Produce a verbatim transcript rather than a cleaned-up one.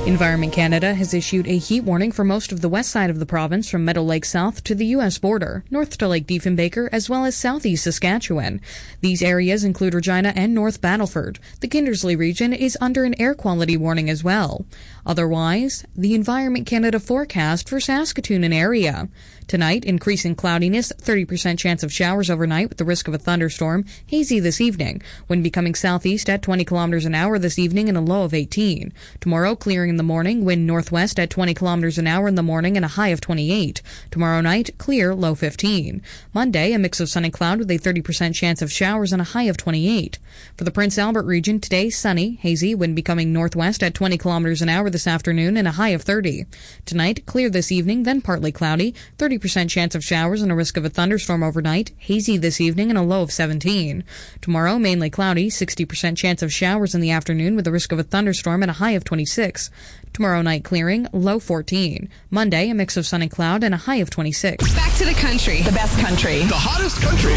Environment Canada has issued a heat warning for most of the west side of the province from Meadow Lake south to the U S border, north to Lake Diefenbaker, as well as southeast Saskatchewan. These areas include Regina and North Battleford. The Kindersley region is under an air quality warning as well. Otherwise, the Environment Canada forecast for Saskatoon and area. Tonight, increasing cloudiness, thirty percent chance of showers overnight with the risk of a thunderstorm, hazy this evening, wind becoming southeast at twenty kilometers an hour this evening and a low of eighteen. Tomorrow, clearing in the morning, wind northwest at twenty kilometers an hour in the morning and a high of twenty-eight. Tomorrow night, clear, low fifteen. Monday, a mix of sun and cloud with a thirty percent chance of showers and a high of twenty-eight. For the Prince Albert region, today, sunny, hazy, wind becoming northwest at twenty kilometers an hour this afternoon and a high of thirty. Tonight, clear this evening, then partly cloudy, thirty percent chance of showers and a risk of a thunderstorm overnight, hazy this evening and a low of seventeen. Tomorrow, mainly cloudy, sixty percent chance of showers in the afternoon with the risk of a thunderstorm and a high of twenty-six. Tomorrow night clearing, low fourteen. Monday, a mix of sun and cloud and a high of twenty-six. Back to the country. The best country. The hottest country.